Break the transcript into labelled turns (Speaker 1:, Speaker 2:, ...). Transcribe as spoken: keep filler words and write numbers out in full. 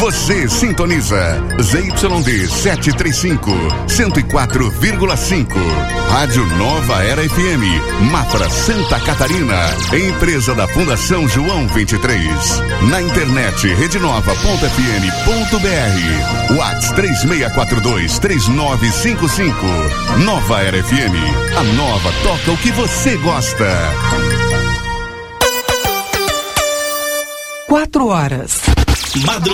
Speaker 1: Você sintoniza Z Y D setecentos e trinta e cinco, cento e quatro vírgula cinco. Rádio Nova Era F M, Mafra, Santa Catarina. Empresa da Fundação João vinte e três. Na internet rede nova ponto f m ponto b r. WhatsApp três seis quatro dois, três nove cinco cinco. Nova Era F M. A nova toca o que você gosta.
Speaker 2: Quatro horas.
Speaker 3: Madrugada.